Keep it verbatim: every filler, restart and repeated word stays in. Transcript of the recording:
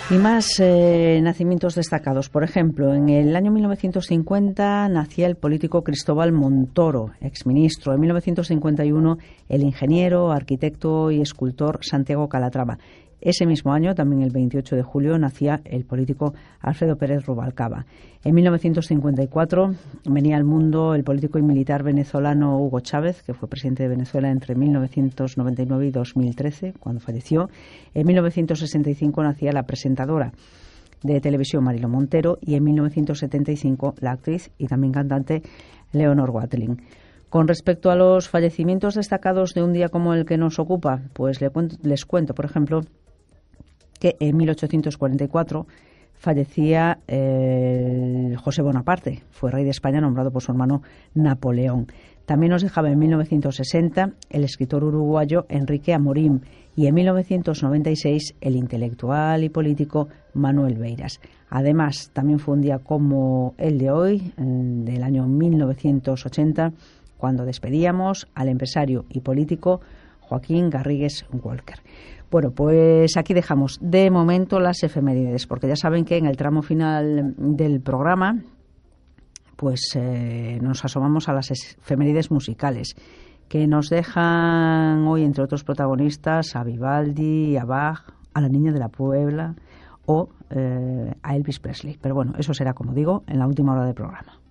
Y más eh, nacimientos destacados. Por ejemplo, en el año mil novecientos cincuenta nacía el político Cristóbal Montoro, exministro. En mil novecientos cincuenta y uno el ingeniero, arquitecto y escultor Santiago Calatrava. Ese mismo año, también el veintiocho de julio, nacía el político Alfredo Pérez Rubalcaba. En mil novecientos cincuenta y cuatro venía al mundo el político y militar venezolano Hugo Chávez, que fue presidente de Venezuela entre mil novecientos noventa y nueve y dos mil trece, cuando falleció. En mil novecientos sesenta y cinco nacía la presentadora de televisión Mariló Montero y en mil novecientos setenta y cinco la actriz y también cantante Leonor Watling. Con respecto a los fallecimientos destacados de un día como el que nos ocupa, pues les cuento, les cuento por ejemplo, que en mil ochocientos cuarenta y cuatro fallecía eh, José Bonaparte, fue rey de España nombrado por su hermano Napoleón. También nos dejaba en mil novecientos sesenta el escritor uruguayo Enrique Amorim y en mil novecientos noventa y seis el intelectual y político Manuel Beiras. Además, también fue un día como el de hoy, del año mil novecientos ochenta, cuando despedíamos al empresario y político Joaquín Garrigues Walker. Bueno, pues aquí dejamos de momento las efemérides, porque ya saben que en el tramo final del programa pues eh, nos asomamos a las efemérides musicales, que nos dejan hoy, entre otros protagonistas, a Vivaldi, a Bach, a la Niña de la Puebla o eh, a Elvis Presley. Pero bueno, eso será, como digo, en la última hora del programa.